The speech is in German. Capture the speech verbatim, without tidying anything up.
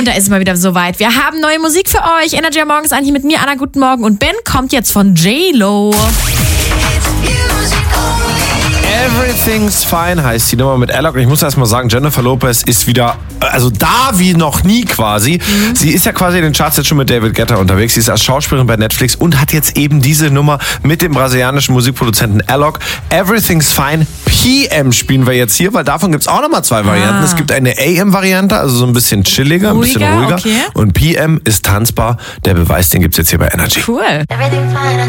Und da ist es mal wieder soweit. Wir haben neue Musik für euch. Energy am Morgen ist eigentlich mit mir, Anna, guten Morgen. Und Ben kommt jetzt von J-Lo. Everything's Fine heißt die Nummer mit Alok. Und ich muss erst mal sagen, Jennifer Lopez ist wieder, also da wie noch nie quasi. Mhm. Sie ist ja quasi in den Charts jetzt schon mit David Guetta unterwegs. Sie ist als Schauspielerin bei Netflix und hat jetzt eben diese Nummer mit dem brasilianischen Musikproduzenten Alok. Everything's Fine P M spielen wir jetzt hier, weil davon gibt's auch nochmal zwei Varianten. Ah. Es gibt eine A M-Variante, also so ein bisschen chilliger, ein bisschen Ruhiger, ruhiger. okay. Und P M ist tanzbar. Der Beweis, den gibt's jetzt hier bei Energy. Cool.